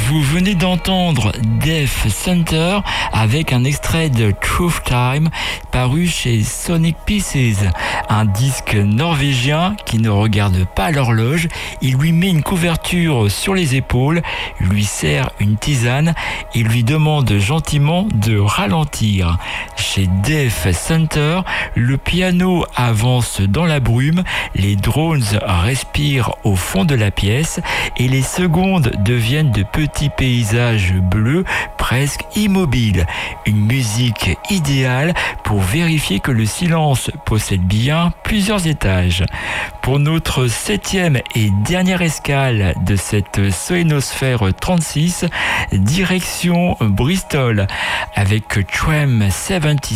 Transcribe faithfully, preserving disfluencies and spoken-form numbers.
Vous venez d'entendre Def Center avec un extrait de Truth Time paru chez Sonic Pieces, un disque norvégien qui ne regarde pas l'horloge, il lui met une couverture sur les épaules, lui sert une tisane et lui demande gentiment de ralentir. Chez Def Center, le piano avance dans la brume, les drones respirent au fond de la pièce et les secondes deviennent de petits paysages bleus presque immobiles. Une musique idéale pour vérifier que le silence possède bien plusieurs étages. Pour notre septième et dernière escale de cette Soinosphère trente-six, direction Bristol avec Tram soixante-six